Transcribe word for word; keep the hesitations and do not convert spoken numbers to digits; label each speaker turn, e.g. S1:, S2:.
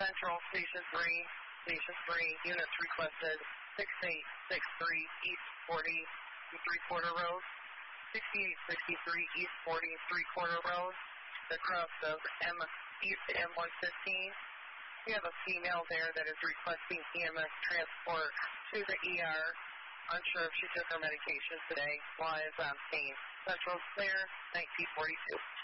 S1: Central, Station three, Station three, units requested six eight six three East forty three quarter Road, sixty-eight sixty-three East forty three quarter Road, the cross of M East M one fifteen. We have a female there that is requesting E M S transport to the E R. Unsure if she took her medication today. Lies on scene. Central clear, nineteen forty-two.